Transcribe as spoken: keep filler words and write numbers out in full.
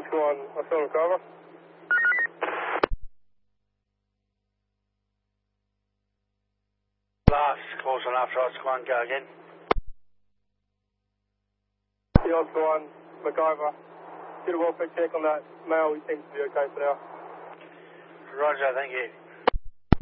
Oscar one, Oscar one, recover. Last, close on after Oscar one, go again. The Oscar one, MacGyver. Get a welfare check on that male, he seems to be okay for now. Roger, thank you.